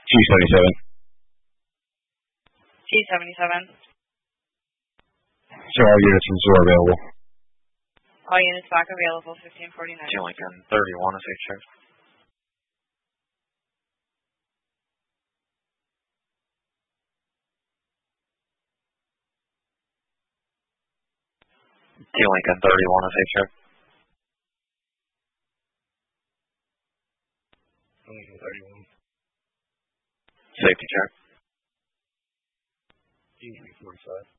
T77. T77. So all units from Zor available. All units back available, 1549. Lincoln 31 is check. Lincoln 31 is check. Lincoln 31. Safety check. D345.